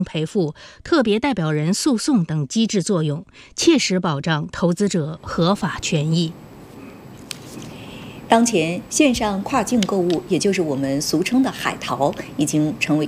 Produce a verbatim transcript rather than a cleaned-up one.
赔付、特别代表人诉讼等机制作用，切实保障投资者合法权益。 当前，线上跨境购物，也就是我们俗称的海淘，已经成为